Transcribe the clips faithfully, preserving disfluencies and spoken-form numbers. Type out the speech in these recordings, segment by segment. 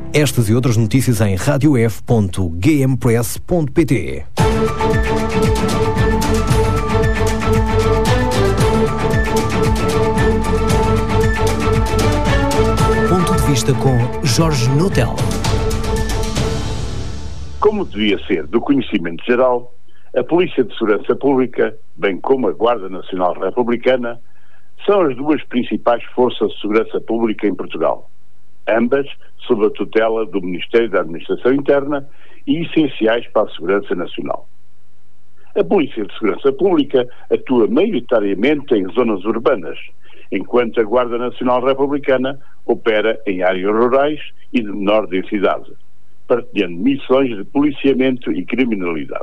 Estas e outras notícias em radio f ponto g m press ponto p t. Ponto de vista com Jorge Nuttall. Como devia ser do conhecimento geral, a Polícia de Segurança Pública, bem como a Guarda Nacional Republicana, são as duas principais forças de segurança pública em Portugal, ambas sob a tutela do Ministério da Administração Interna e essenciais para a segurança nacional. A Polícia de Segurança Pública atua maioritariamente em zonas urbanas, enquanto a Guarda Nacional Republicana opera em áreas rurais e de menor densidade, partilhando missões de policiamento e criminalidade.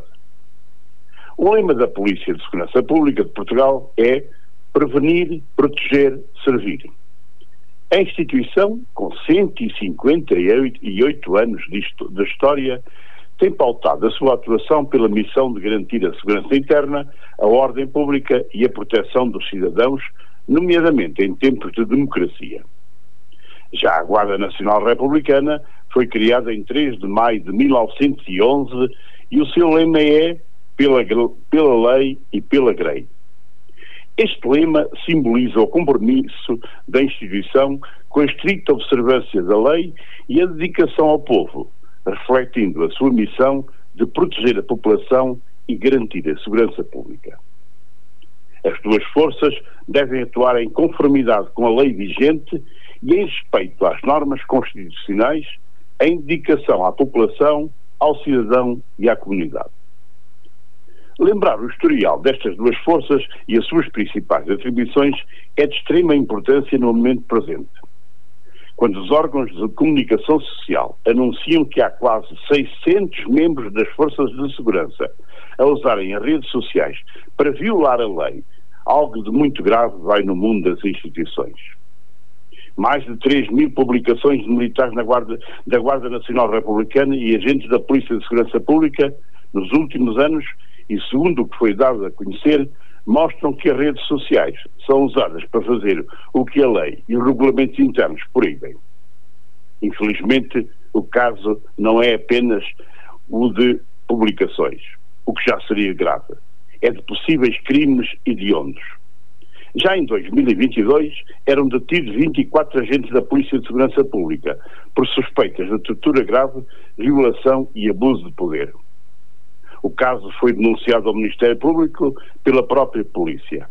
O lema da Polícia de Segurança Pública de Portugal é prevenir, proteger, servir. A instituição, com cento e cinquenta e oito anos de história, tem pautado a sua atuação pela missão de garantir a segurança interna, a ordem pública e a proteção dos cidadãos, nomeadamente em tempos de democracia. Já a Guarda Nacional Republicana foi criada em três de maio de mil novecentos e onze e o seu lema é pela, pela lei e pela grei. Este lema simboliza o compromisso da instituição com a estrita observância da lei e a dedicação ao povo, refletindo a sua missão de proteger a população e garantir a segurança pública. As duas forças devem atuar em conformidade com a lei vigente e em respeito às normas constitucionais, em dedicação à população, ao cidadão e à comunidade. Lembrar o historial destas duas forças e as suas principais atribuições é de extrema importância no momento presente. Quando os órgãos de comunicação social anunciam que há quase seiscentos membros das forças de segurança a usarem as redes sociais para violar a lei, algo de muito grave vai no mundo das instituições. Mais de três mil publicações de militares na Guarda, da Guarda Nacional Republicana e agentes da Polícia de Segurança Pública nos últimos anos, e segundo o que foi dado a conhecer, mostram que as redes sociais são usadas para fazer o que a lei e os regulamentos internos proíbem. Infelizmente, o caso não é apenas o de publicações, o que já seria grave. É de possíveis crimes hediondos. Já em dois mil e vinte e dois, eram detidos vinte e quatro agentes da Polícia de Segurança Pública por suspeitas de tortura grave, violação e abuso de poder. O caso foi denunciado ao Ministério Público pela própria Polícia.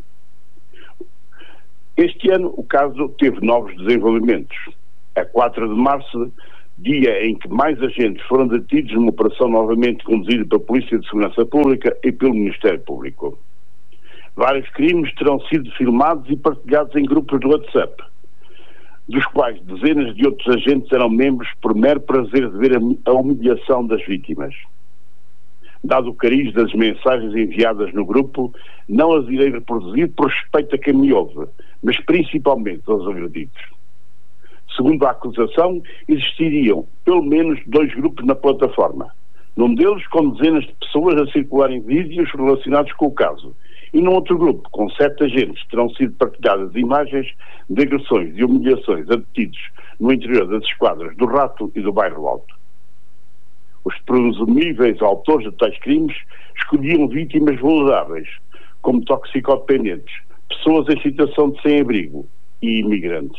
Este ano o caso teve novos desenvolvimentos. A quatro de março, dia em que mais agentes foram detidos numa operação novamente conduzida pela Polícia de Segurança Pública e pelo Ministério Público. Vários crimes terão sido filmados e partilhados em grupos do WhatsApp, dos quais dezenas de outros agentes eram membros por mero prazer de ver a humilhação das vítimas. Dado o cariz das mensagens enviadas no grupo, não as irei reproduzir por respeito a quem me ouve, mas principalmente aos agredidos. Segundo a acusação, existiriam pelo menos dois grupos na plataforma, num deles com dezenas de pessoas a circularem vídeos relacionados com o caso, e num outro grupo, com sete agentes, terão sido partilhadas imagens de agressões e humilhações a detidos no interior das esquadras do Rato e do Bairro Alto. Os presumíveis autores de tais crimes escolhiam vítimas vulneráveis, como toxicodependentes, pessoas em situação de sem-abrigo e imigrantes.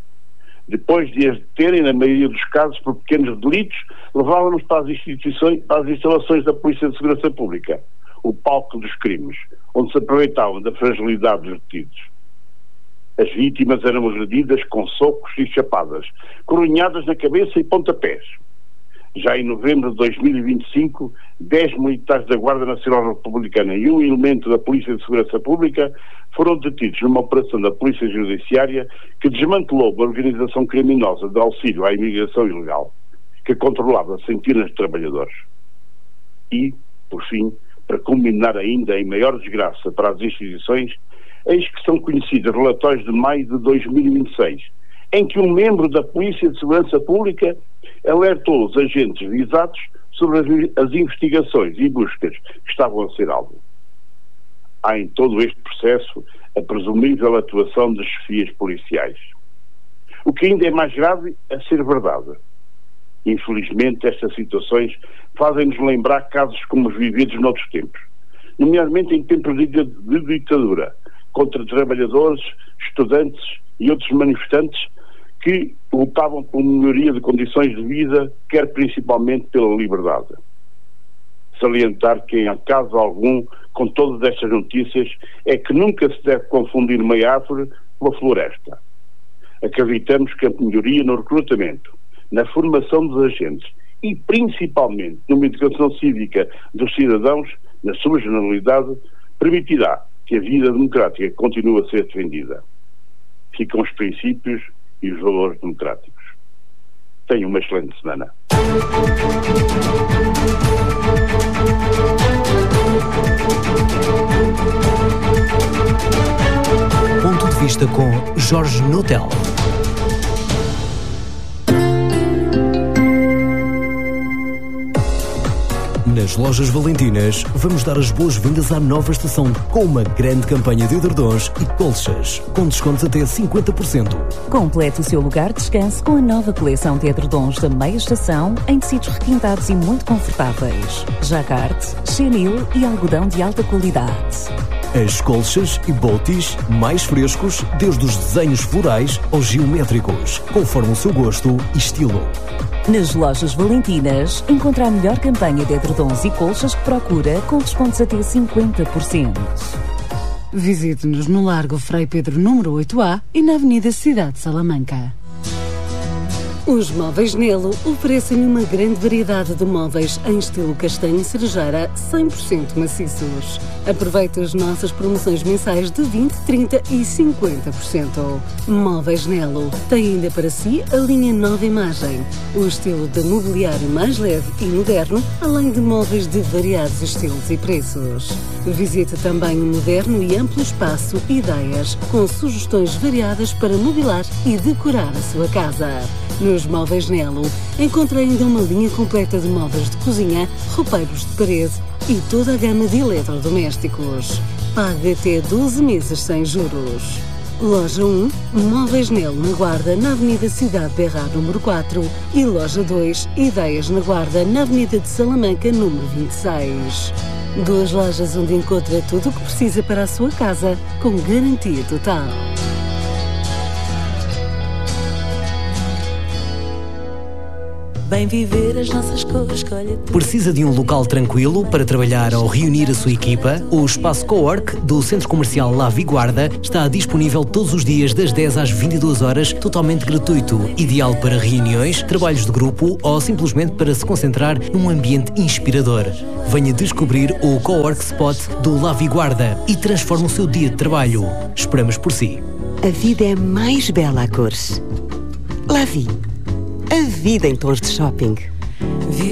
Depois de as deterem, na maioria dos casos, por pequenos delitos, levavam-nos para as instituições, para as instalações da Polícia de Segurança Pública, o palco dos crimes, onde se aproveitavam da fragilidade dos detidos. As vítimas eram agredidas com socos e chapadas, coronhadas na cabeça e pontapés. Já em novembro de dois mil e vinte e cinco, dez militares da Guarda Nacional Republicana e um elemento da Polícia de Segurança Pública foram detidos numa operação da Polícia Judiciária que desmantelou uma organização criminosa de auxílio à imigração ilegal, que controlava centenas de trabalhadores. E, por fim, para culminar ainda em maior desgraça para as instituições, eis que são conhecidos relatórios de maio de dois mil e vinte e seis, em que um membro da Polícia de Segurança Pública alertou os agentes visados sobre as investigações e buscas que estavam a ser alvo. Há em todo este processo a presumível atuação das chefias policiais. O que ainda é mais grave a ser verdade. Infelizmente, estas situações fazem-nos lembrar casos como os vividos noutros tempos, nomeadamente em tempos de, de ditadura, contra trabalhadores, estudantes e outros manifestantes que lutavam por melhoria de condições de vida, quer principalmente pela liberdade. Salientar que, em caso algum, com todas estas notícias, é que nunca se deve confundir uma árvore com a floresta. Acreditamos que a melhoria no recrutamento, na formação dos agentes e principalmente numa educação cívica dos cidadãos, na sua generalidade, permitirá que a vida democrática continue a ser defendida. Ficam os princípios e os valores democráticos. Tenham uma excelente semana. Ponto de vista com Jorge Notel. Nas Lojas Valentinas, vamos dar as boas-vindas à nova estação com uma grande campanha de edredons e colchas, com descontos até cinquenta por cento. Complete o seu lugar de descanso com a nova coleção de edredons da meia estação em tecidos requintados e muito confortáveis. Jacquard, chenil e algodão de alta qualidade. As colchas e botis mais frescos, desde os desenhos florais aos geométricos, conforme o seu gosto e estilo. Nas Lojas Valentinas, encontra a melhor campanha de edredons e colchas que procura, com descontos até cinquenta por cento. Visite-nos no Largo Frei Pedro número oito A e na Avenida Cidade de Salamanca. Os Móveis Nelo oferecem uma grande variedade de móveis em estilo castanho e cerejeira cem por cento maciços. Aproveite as nossas promoções mensais de vinte, trinta e cinquenta por cento. Móveis Nelo tem ainda para si a linha Nova Imagem, o estilo de mobiliário mais leve e moderno, além de móveis de variados estilos e preços. Visite também o moderno e amplo espaço Ideias, com sugestões variadas para mobilar e decorar a sua casa. Nos Móveis Nelo, encontra ainda uma linha completa de móveis de cozinha, roupeiros de parede e toda a gama de eletrodomésticos. Pague até doze meses sem juros. Loja um, Móveis Nelo na Guarda, na Avenida Cidade Berrar, número quatro, e Loja dois, Ideias na Guarda, na Avenida de Salamanca, número vinte e seis. Duas lojas onde encontra tudo o que precisa para a sua casa, com garantia total. Bem viver as nossas cores, escolha tu. Precisa de um local tranquilo para trabalhar ou reunir a sua equipa? O espaço Cowork do Centro Comercial La Viguarda está disponível todos os dias das dez às vinte e duas horas, totalmente gratuito, ideal para reuniões, trabalhos de grupo ou simplesmente para se concentrar num ambiente inspirador. Venha descobrir o Cowork Spot do La Viguarda e transforme o seu dia de trabalho. Esperamos por si. A vida é mais bela a cores. La Vie. A vida em tons de shopping.